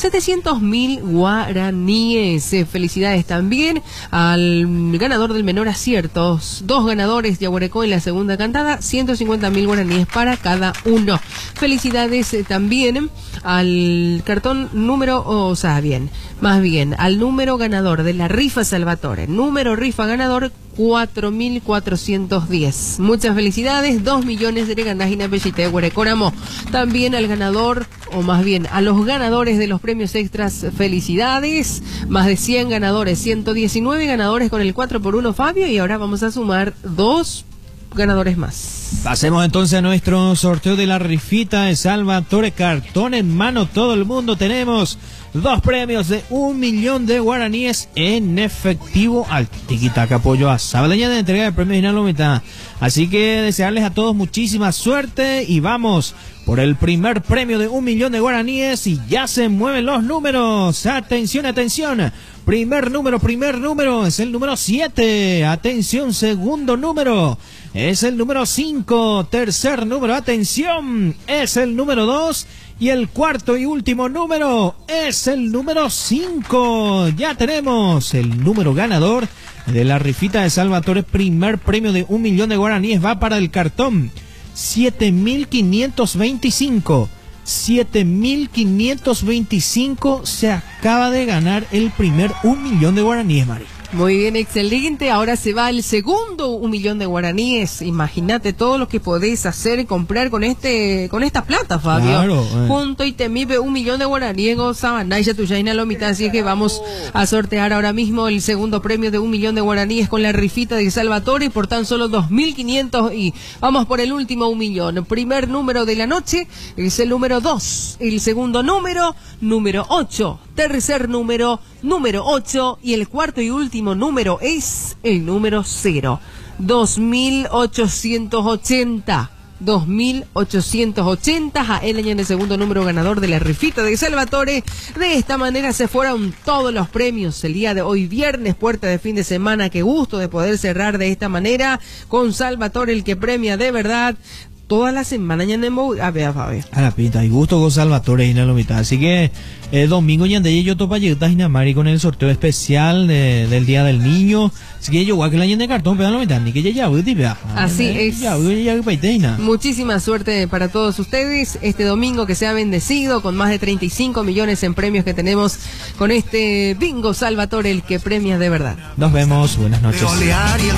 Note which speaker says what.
Speaker 1: 700.000 guaraníes. Felicidades también al ganador del menor aciertos. 2 ganadores de Yaguarecó en la segunda cantada, 150.000 guaraníes para cada uno. Felicidades también al cartón número, al número ganador de la rifa Salvatore. Número rifa ganador 4.410. Muchas felicidades, 2 millones de gandágina Bellita de Guarecoramo. También al ganador, o más bien a los ganadores de los premios extras, felicidades. Más de 100 ganadores, 119 ganadores con el 4x1 Fabio, y ahora vamos a sumar 2 ganadores más.
Speaker 2: Pasemos entonces a nuestro sorteo de la rifita de Salvatore. Cartón en mano, todo el mundo tenemos 2 premios de 1 millón de guaraníes en efectivo al Tiquitaca Apoyo a Sabaleña de entrega de premios Dinalomita. Así que desearles a todos muchísima suerte y vamos por el primer premio de 1 millón de guaraníes, y ya se mueven los números. Atención, atención. Primer número es el número 7. Atención, segundo número es el número 5. Tercer número, atención, es el número 2. Y el cuarto y último número es el número 5. Ya tenemos el número ganador de la rifita de Salvatore. Primer premio de 1 millón de guaraníes va para el cartón 7.525. 7.525 se acaba de ganar el primer 1 millón de guaraníes, Mari.
Speaker 1: Muy bien, excelente. Ahora se va el segundo 1 millón de guaraníes. Imagínate todo lo que podés hacer y comprar con esta plata, Fabio.
Speaker 2: Claro,
Speaker 1: Junto y te mipe 1 millón de guaraníes, Sabanaya, Tuyaina, Lomita. Así que vamos a sortear ahora mismo el segundo premio de 1 millón de guaraníes con la rifita de Salvatore por tan solo 2.500, y vamos por el último 1 millón. Primer número de la noche es el número 2. El segundo número 8. Tercer número 8, y el cuarto y último número es el número 0. 2.880. 2.880 a él en el segundo número ganador de la rifita de Salvatore. De esta manera se fueron todos los premios el día de hoy, viernes, puerta de fin de semana. Qué gusto de poder cerrar de esta manera con Salvatore, el que premia de verdad toda la semana. Ya a ver, Fabio.
Speaker 2: A la pinta, y gusto con Salvatore y la mitad. Así que domingo ya andé yo topa llegar a Mari con el sorteo especial del Día del Niño. Así que yo voy a que la de cartón, pero la mitad, ni que ya
Speaker 1: así es. Muchísima suerte para todos ustedes este domingo, que sea bendecido con más de 35 millones en premios que tenemos con este bingo Salvatore, el que premia de verdad.
Speaker 2: Nos vemos, buenas noches.